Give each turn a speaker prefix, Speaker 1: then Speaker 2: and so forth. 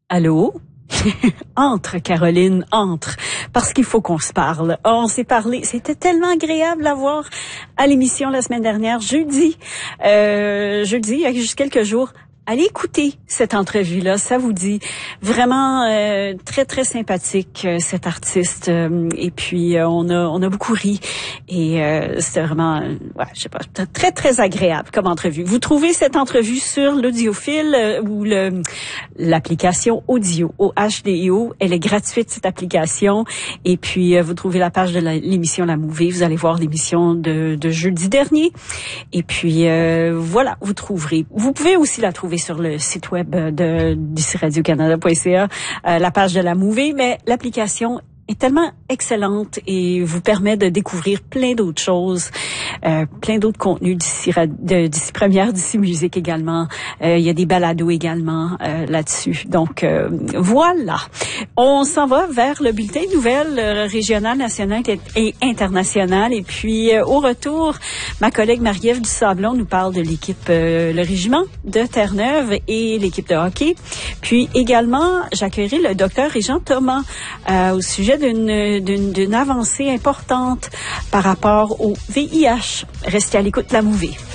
Speaker 1: Allô? Entre, Caroline, entre. Parce qu'il faut qu'on se parle. On s'est parlé. C'était tellement agréable à voir à l'émission la semaine dernière, jeudi, il y a juste quelques jours. Allez écouter cette entrevue-là, ça vous dit. Vraiment très, très sympathique, cet artiste. Et puis, on a beaucoup ri. Et c'était vraiment, je sais pas, très, très agréable comme entrevue. Vous trouvez cette entrevue sur l'Audiophile ou l'application Audio, OHDIO. Elle est gratuite, cette application. Et puis, vous trouvez la page de l'émission La Mouvée. Vous allez voir l'émission de jeudi dernier. Et puis, voilà, vous trouverez. Vous pouvez aussi la trouver sur le site web d'ici radiocanada.ca, la page de La Mouvée, mais l'application est tellement excellente et vous permet de découvrir plein d'autres choses, plein d'autres contenus d'ici Première, d'ici Musique également. Il y a des balados également là-dessus. Donc voilà, on s'en va vers le bulletin de nouvelles régional, national et international. Et puis au retour, ma collègue Marie-Ève Dusablon nous parle de l'équipe, le régiment de Terre-Neuve et l'équipe de hockey. Puis également, j'accueillerai le docteur Régent Thomas au sujet d'une avancée importante par rapport au VIH. Restez à l'écoute de La Mouvée.